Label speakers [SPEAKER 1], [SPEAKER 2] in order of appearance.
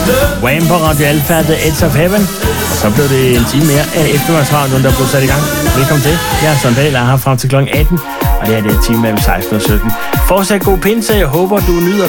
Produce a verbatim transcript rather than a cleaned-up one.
[SPEAKER 1] Wham på Radio Alpha, The Edge of Heaven. Og så blev det en time mere af eftermiddagsradioen, der blev sat i gang. Velkommen til. Jeg er Søren Dahl, og er her frem til klokken atten. Og det er det time mellem seksten og sytten. Fortsat god pinse. Jeg håber, du nyder